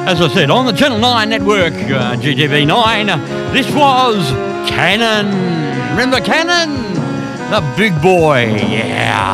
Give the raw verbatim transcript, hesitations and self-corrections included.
As I said, on the Channel nine network, uh, G T V nine, this was Cannon. Remember Cannon? The big boy, yeah.